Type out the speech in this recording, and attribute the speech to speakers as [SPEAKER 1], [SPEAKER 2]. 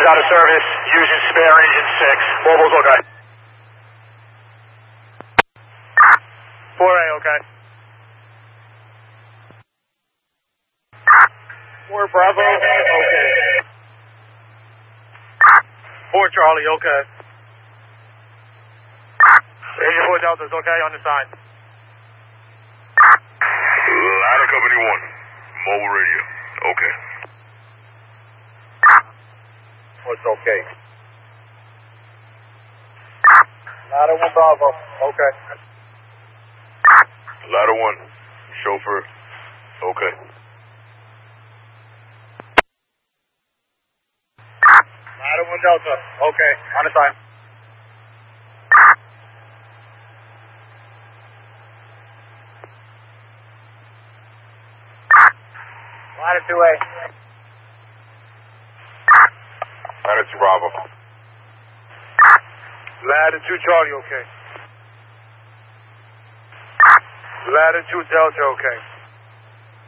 [SPEAKER 1] is out of service, using spare engine 6. Mobile's okay.
[SPEAKER 2] 4A, okay. 4 Bravo, okay. 4 Charlie, okay. Engine 4 Delta's okay on the sign.
[SPEAKER 3] Ladder Company 1, mobile radio, okay.
[SPEAKER 2] What's okay? Ladder 1 Bravo, okay.
[SPEAKER 3] Ladder 1, chauffeur, okay.
[SPEAKER 2] Ladder 1 Delta, okay, on the sign. Ladder 2A.
[SPEAKER 3] Ladder 2 Bravo.
[SPEAKER 2] Ladder 2 Charlie, okay. Ladder 2 Delta, okay.